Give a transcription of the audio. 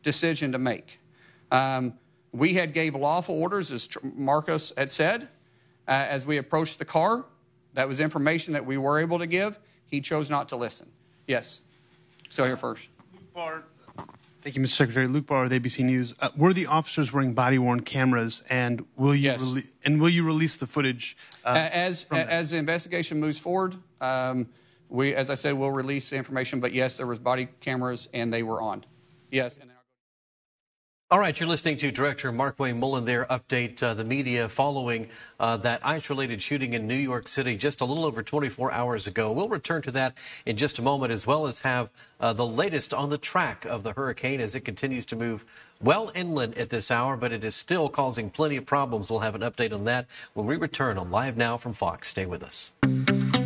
decision to make. We had gave lawful orders, as Marcos had said, as we approached the car. That was information that we were able to give. He chose not to listen. Yes. So here first. Luke Barr. Thank you, Mr. Secretary. Luke Barr with ABC News. Were the officers wearing body-worn cameras, and will you release the footage? As the investigation moves forward, as I said, we'll release the information. But yes, there was body cameras, and they were on. Yes. All right, you're listening to Director Markwayne Mullin there update the media following that ICE-related shooting in New York City just a little over 24 hours ago. We'll return to that in just a moment, as well as have the latest on the track of the hurricane as it continues to move well inland at this hour, but it is still causing plenty of problems. We'll have an update on that when we return on Live Now from Fox. Stay with us.